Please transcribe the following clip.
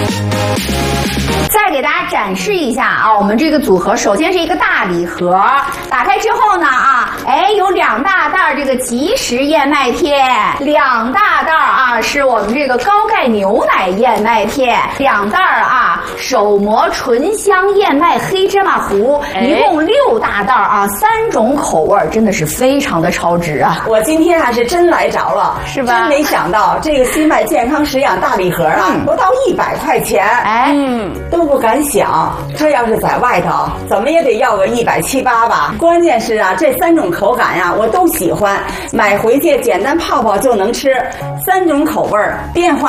再给大家展示一下啊，我们这个组合首先是一个大礼盒，打开之后呢有2大袋这个即食燕麦片，2大袋是我们这个高钙牛奶燕麦片，2袋手磨醇香燕麦黑芝麻糊，一共6大袋3种口味，真的是非常的超值啊！ 我今天是真来着了， 是吧？ 真没想到这个新麦健康食养大礼盒不到100块钱，都不敢想，这要是在外头，怎么也得要个170、180吧。关键是这3种口感我都喜欢，买回去简单泡泡就能吃，3种口味变化